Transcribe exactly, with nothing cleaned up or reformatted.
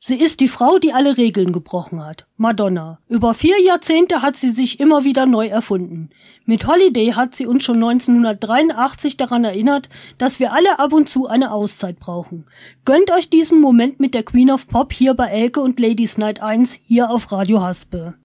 Sie ist die Frau, die alle Regeln gebrochen hat. Madonna. Über vier Jahrzehnte hat sie sich immer wieder neu erfunden. Mit Holiday hat sie uns schon neunzehnhundertdreiundachtzig daran erinnert, dass wir alle ab und zu eine Auszeit brauchen. Gönnt euch diesen Moment mit der Queen of Pop hier bei Elke und Ladies Night eins, hier auf Radio Haspe.